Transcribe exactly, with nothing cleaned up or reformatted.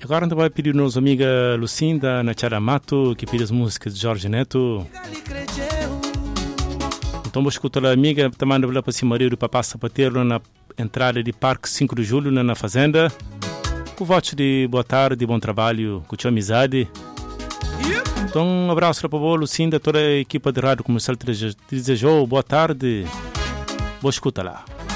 Agora a gente vai pedir nossa amiga Lucinda na Charamato, que pede as músicas de Jorge Neto. Então vou escutar a amiga, também vou para cima do Papá Sapateiro na entrada de Parque cinco de Julho, na Fazenda. Com votos de boa tarde, bom trabalho, com tua amizade. Então um abraço para a Lucinda, toda a equipa de rádio comercial te desejou boa tarde. Vou escutar lá.